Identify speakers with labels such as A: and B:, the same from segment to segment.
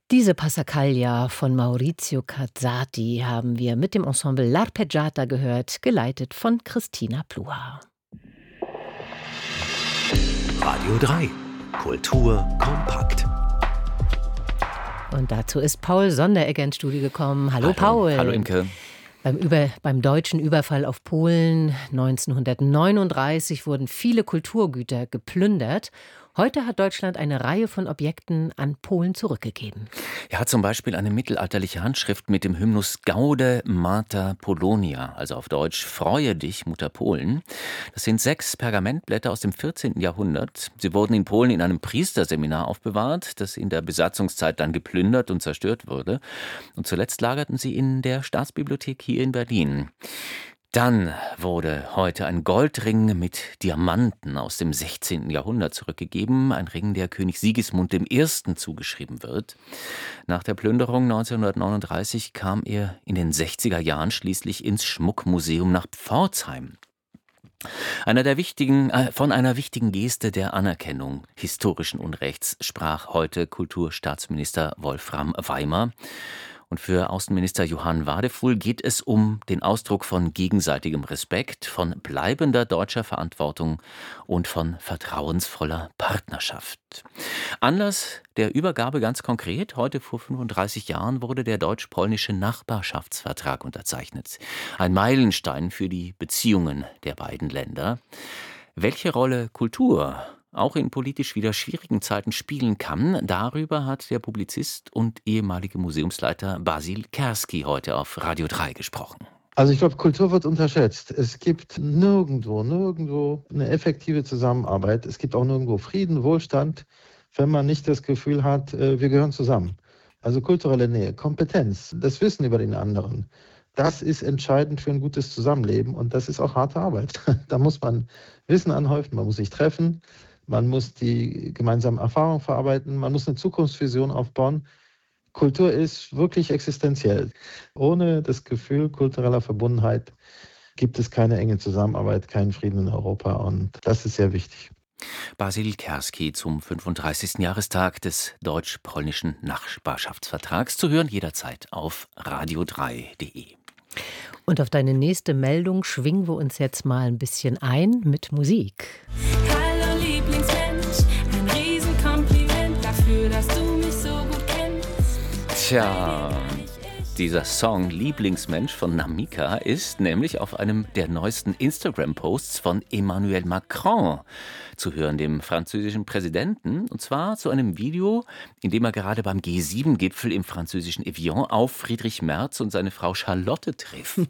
A: Diese Passacaglia von Maurizio Casati haben wir mit dem Ensemble L'Arpeggiata gehört, geleitet von Christina Pluhar.
B: Radio 3. Kultur kompakt.
A: Und dazu ist Paul Sonderegger ins Studio gekommen. Hallo Paul.
C: Hallo Imke.
A: Beim deutschen Überfall auf Polen 1939 wurden viele Kulturgüter geplündert. Heute hat Deutschland eine Reihe von Objekten an Polen zurückgegeben.
C: Er hat zum Beispiel eine mittelalterliche Handschrift mit dem Hymnus Gaude Mater Polonia, also auf Deutsch Freue dich, Mutter Polen. Das sind 6 Pergamentblätter aus dem 14. Jahrhundert. Sie wurden in Polen in einem Priesterseminar aufbewahrt, das in der Besatzungszeit dann geplündert und zerstört wurde. Und zuletzt lagerten sie in der Staatsbibliothek hier in Berlin. Dann wurde heute ein Goldring mit Diamanten aus dem 16. Jahrhundert zurückgegeben, ein Ring, der König Sigismund I. zugeschrieben wird. Nach der Plünderung 1939 kam er in den 60er Jahren schließlich ins Schmuckmuseum nach Pforzheim. Von einer wichtigen Geste der Anerkennung historischen Unrechts sprach heute Kulturstaatsminister Wolfram Weimer. Und für Außenminister Johann Wadefuhl geht es um den Ausdruck von gegenseitigem Respekt, von bleibender deutscher Verantwortung und von vertrauensvoller Partnerschaft. Anlass der Übergabe ganz konkret: Heute vor 35 Jahren wurde der deutsch-polnische Nachbarschaftsvertrag unterzeichnet. Ein Meilenstein für die Beziehungen der beiden Länder. Welche Rolle Kultur auch in politisch wieder schwierigen Zeiten spielen kann, darüber hat der Publizist und ehemalige Museumsleiter Basil Kerski heute auf Radio 3 gesprochen.
D: Also ich glaube, Kultur wird unterschätzt. Es gibt nirgendwo eine effektive Zusammenarbeit. Es gibt auch nirgendwo Frieden, Wohlstand, wenn man nicht das Gefühl hat, wir gehören zusammen. Also kulturelle Nähe, Kompetenz, das Wissen über den anderen. Das ist entscheidend für ein gutes Zusammenleben und das ist auch harte Arbeit. Da muss man Wissen anhäufen, man muss sich treffen. Man muss die gemeinsamen Erfahrungen verarbeiten, man muss eine Zukunftsvision aufbauen. Kultur ist wirklich existenziell. Ohne das Gefühl kultureller Verbundenheit gibt es keine enge Zusammenarbeit, keinen Frieden in Europa und das ist sehr wichtig.
C: Basil Kerski zum 35. Jahrestag des deutsch-polnischen Nachbarschaftsvertrags, zu hören jederzeit auf radio3.de.
A: Und auf deine nächste Meldung schwingen wir uns jetzt mal ein bisschen ein mit Musik.
E: Dass du mich so gut kennst.
C: Tja, dieser Song Lieblingsmensch von Namika ist nämlich auf einem der neuesten Instagram-Posts von Emmanuel Macron zu hören, dem französischen Präsidenten, und zwar zu einem Video, in dem er gerade beim G7-Gipfel im französischen Evian auf Friedrich Merz und seine Frau Charlotte trifft.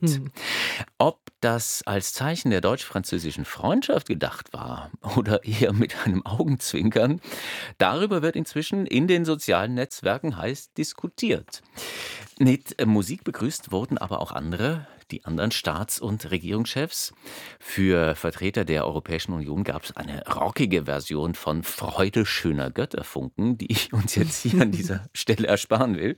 C: Ob das als Zeichen der deutsch-französischen Freundschaft gedacht war oder eher mit einem Augenzwinkern, darüber wird inzwischen in den sozialen Netzwerken heiß diskutiert. Mit Musik begrüßt wurden aber auch die anderen Staats- und Regierungschefs. Für Vertreter der Europäischen Union gab es eine rockige Version von Freude schöner Götterfunken, die ich uns jetzt hier an dieser Stelle ersparen will.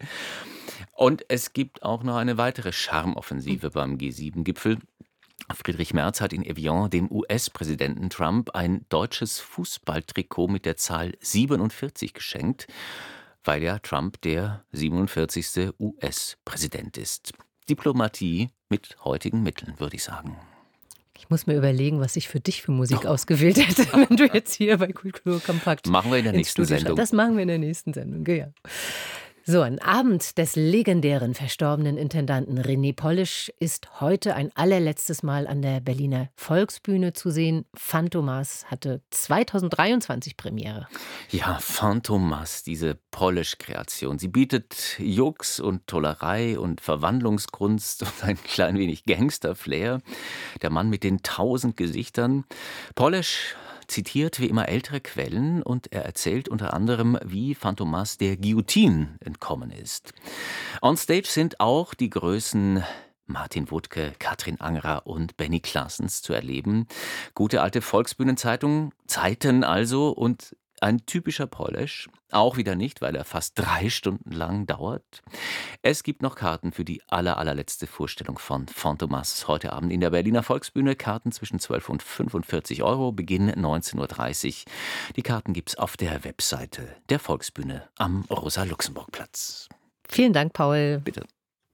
C: Und es gibt auch noch eine weitere Charmoffensive beim G7-Gipfel. Friedrich Merz hat in Evian dem US-Präsidenten Trump ein deutsches Fußballtrikot mit der Zahl 47 geschenkt, weil ja Trump der 47. US-Präsident ist. Diplomatie mit heutigen Mitteln, würde ich sagen.
A: Ich muss mir überlegen, was ich für dich für Musik ausgewählt hätte, wenn du jetzt hier bei Kultur kompakt
C: machen wir in der nächsten Sendung.
A: Das machen wir in der nächsten Sendung, ja. So, ein Abend des legendären verstorbenen Intendanten René Polish ist heute ein allerletztes Mal an der Berliner Volksbühne zu sehen. Phantomas hatte 2023 Premiere.
C: Ja, Phantomas, diese Polish-Kreation. Sie bietet Jux und Tollerei und Verwandlungskunst und ein klein wenig Gangster-Flair. Der Mann mit den 1000 Gesichtern. Polish zitiert wie immer ältere Quellen und er erzählt unter anderem, wie Phantomas der Guillotine entkommen ist. On Stage sind auch die Größen Martin Wuttke, Katrin Angerer und Benny Claessens zu erleben. Gute alte Volksbühnenzeiten also, und Ein typischer Polish, auch wieder nicht, weil er fast 3 Stunden lang dauert. Es gibt noch Karten für die allerletzte Vorstellung von Fantomas heute Abend in der Berliner Volksbühne. Karten zwischen 12 und 45 €, Beginn 19:30 Uhr. Die Karten gibt's auf der Webseite der Volksbühne am Rosa-Luxemburg-Platz.
A: Vielen Dank, Paul.
C: Bitte.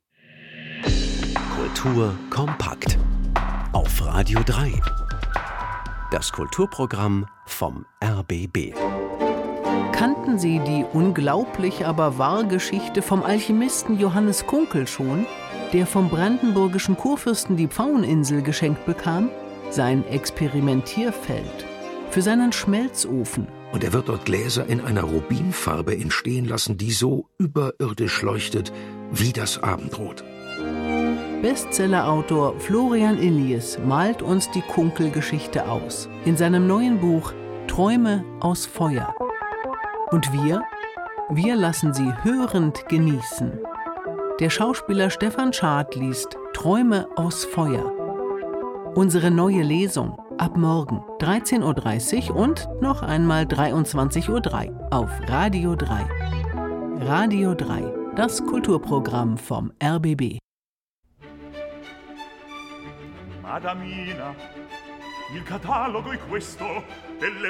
B: Kultur kompakt. Auf Radio 3. Das Kulturprogramm vom RBB.
F: Kannten Sie die unglaublich aber wahre Geschichte vom Alchemisten Johannes Kunkel schon, der vom brandenburgischen Kurfürsten die Pfaueninsel geschenkt bekam? Sein Experimentierfeld für seinen Schmelzofen.
G: Und er wird dort Gläser in einer Rubinfarbe entstehen lassen, die so überirdisch leuchtet wie das Abendrot.
F: Bestsellerautor Florian Illies malt uns die Kunkel-Geschichte aus in seinem neuen Buch Träume aus Feuer. Und wir lassen sie hörend genießen. Der Schauspieler Stefan Schad liest Träume aus Feuer. Unsere neue Lesung ab morgen 13:30 Uhr und noch einmal 23:03 Uhr auf Radio 3. Radio 3, das Kulturprogramm vom RBB.
H: Madamina, il catalogo è questo delle